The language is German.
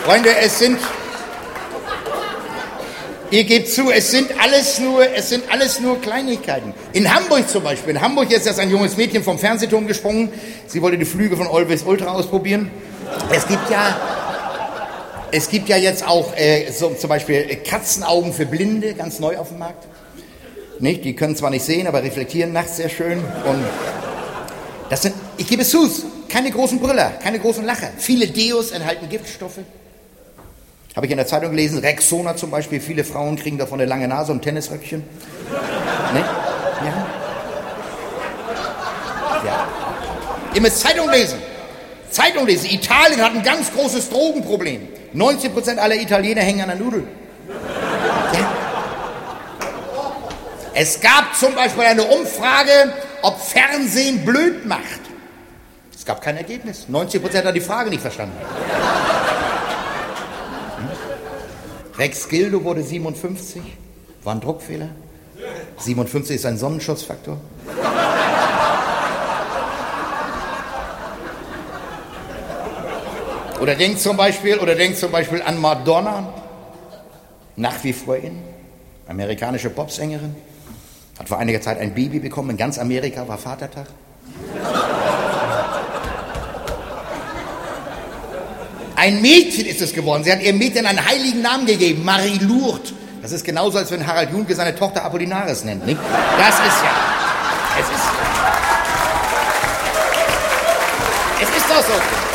Freunde, ihr gebt zu, es sind alles nur Kleinigkeiten. In Hamburg zum Beispiel. In Hamburg ist jetzt ein junges Mädchen vom Fernsehturm gesprungen. Sie wollte die Flüge von Always Ultra ausprobieren. Es gibt ja jetzt auch so zum Beispiel Katzenaugen für Blinde, ganz neu auf dem Markt. Nicht? Die können zwar nicht sehen, aber reflektieren nachts sehr schön. Und ich gebe es zu, keine großen Brüller, keine großen Lacher. Viele Deos enthalten Giftstoffe. Habe ich in der Zeitung gelesen, Rexona zum Beispiel, viele Frauen kriegen davon eine lange Nase und Tennisröckchen. Ne? Ja. Ja. Ihr müsst Zeitung lesen. Zeitung lesen. Italien hat ein ganz großes Drogenproblem. 90% aller Italiener hängen an der Nudel. Ja. Es gab zum Beispiel eine Umfrage, ob Fernsehen blöd macht. Es gab kein Ergebnis. 90% hat die Frage nicht verstanden. Rex Gildo wurde 57. War ein Druckfehler. 57 ist ein Sonnenschutzfaktor. Oder denkt zum Beispiel an Madonna. Nach wie vor in. Amerikanische Popsängerin. Hat vor einiger Zeit ein Baby bekommen. In ganz Amerika war Vatertag. Ein Mädchen ist es geworden. Sie hat ihrem Mädchen einen heiligen Namen gegeben. Marie-Lourdes. Das ist genauso, als wenn Harald Junke seine Tochter Apollinaris nennt. Nicht? Das ist ja... Es ist doch so.